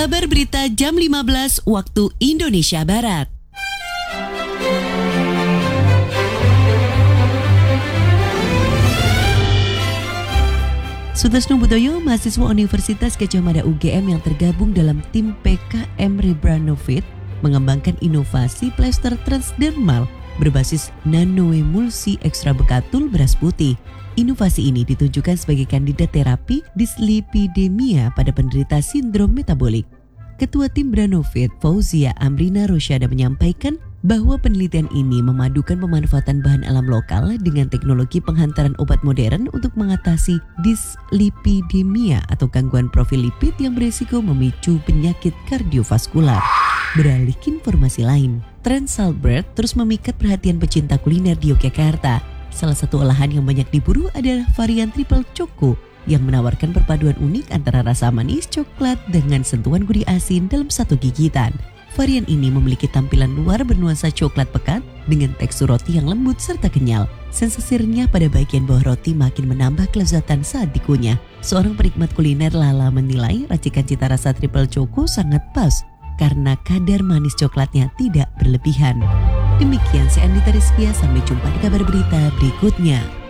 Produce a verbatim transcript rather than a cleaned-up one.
Kabar berita jam lima belas waktu Indonesia Barat. Sutasno Butoyo, mahasiswa Universitas Gadjah Mada U G M yang tergabung dalam tim P K M Rebranovit, mengembangkan inovasi plester transdermal berbasis nanoemulsi ekstra bekatul beras putih. Inovasi ini ditunjukkan sebagai kandidat terapi dislipidemia pada penderita sindrom metabolik. Ketua tim Branovit, Fauzia Amrina Rosyada, menyampaikan bahwa penelitian ini memadukan pemanfaatan bahan alam lokal dengan teknologi penghantaran obat modern untuk mengatasi dislipidemia atau gangguan profil lipid yang berisiko memicu penyakit kardiovaskular. Beralih ke informasi lain, tren saltbread terus memikat perhatian pecinta kuliner di Yogyakarta. Salah satu olahan yang banyak diburu adalah varian triple choco yang menawarkan perpaduan unik antara rasa manis coklat dengan sentuhan gurih asin dalam satu gigitan. Varian ini memiliki tampilan luar bernuansa coklat pekat dengan tekstur roti yang lembut serta kenyal. Sensasi renyah pada bagian bawah roti makin menambah kelezatan saat dikunyah. Seorang penikmat kuliner Lala menilai racikan cita rasa triple choco sangat pas karena kadar manis coklatnya tidak berlebihan. Demikian saya Andita Rizkia, sampai jumpa di kabar berita berikutnya.